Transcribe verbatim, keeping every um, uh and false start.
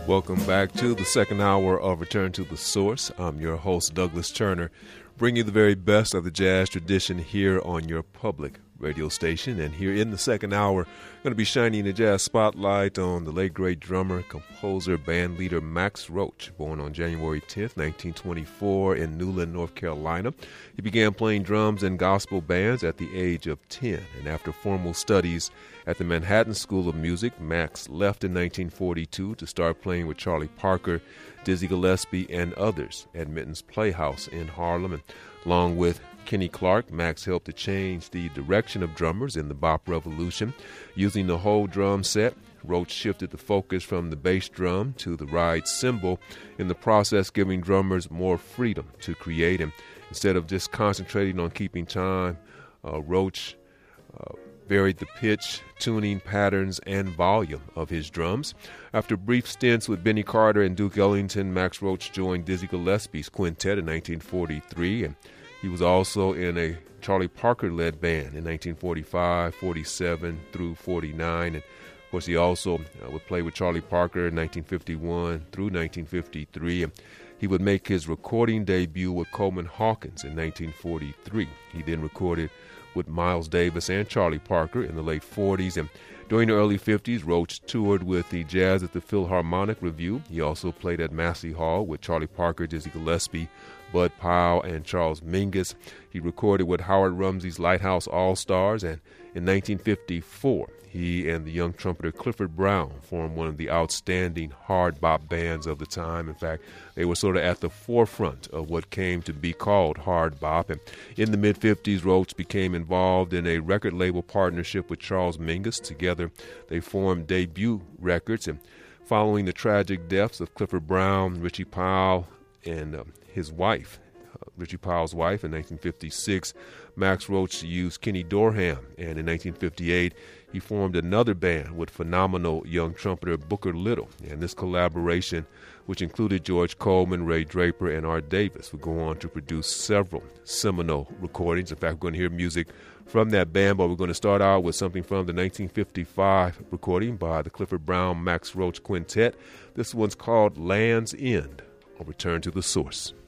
Welcome back to the second hour of Return to the Source. I'm your host, Douglas Turner, bringing you the very best of the jazz tradition here on your public radio station. And here in the second hour, I'm going to be shining a jazz spotlight on the late great drummer, composer, band leader Max Roach, born on January tenth, nineteen twenty-four in Newland, North Carolina. He began playing drums in gospel bands at the age of ten, and after formal studies at the Manhattan School of Music, Max left in nineteen forty-two to start playing with Charlie Parker, Dizzy Gillespie, and others at Minton's Playhouse in Harlem. And along with Kenny Clark, Max helped to change the direction of drummers in the bop revolution. Using the whole drum set, Roach shifted the focus from the bass drum to the ride cymbal, in the process giving drummers more freedom to create. And instead of just concentrating on keeping time, uh, Roach uh, varied the pitch, tuning patterns, and volume of his drums. After brief stints with Benny Carter and Duke Ellington, Max Roach joined Dizzy Gillespie's quintet in nineteen forty-three, and he was also in a Charlie Parker-led band in nineteen forty-five, forty-seven through forty-nine, and of course he also uh, would play with Charlie Parker in nineteen fifty-one through nineteen fifty-three, and he would make his recording debut with Coleman Hawkins in nineteen forty-three. He then recorded with Miles Davis and Charlie Parker in the late forties, and during the early fifties, Roach toured with the Jazz at the Philharmonic Review. He also played at Massey Hall with Charlie Parker, Dizzy Gillespie, Bud Powell, and Charles Mingus. He recorded with Howard Rumsey's Lighthouse All-Stars, and in nineteen fifty-four, he and the young trumpeter Clifford Brown formed one of the outstanding hard bop bands of the time. In fact, they were sort of at the forefront of what came to be called hard bop. And in the mid-fifties, Roach became involved in a record label partnership with Charles Mingus. Together, they formed Debut Records. And following the tragic deaths of Clifford Brown, Richie Powell, and uh, his wife, uh, Richie Powell's wife, in nineteen fifty-six, Max Roach used Kenny Dorham, and in nineteen fifty-eight, he formed another band with phenomenal young trumpeter Booker Little. And this collaboration, which included George Coleman, Ray Draper, and Art Davis, would go on to produce several seminal recordings. In fact, we're going to hear music from that band, but we're going to start out with something from the nineteen fifty-five recording by the Clifford Brown Max Roach Quintet. This one's called Land's End. I'll return to the source.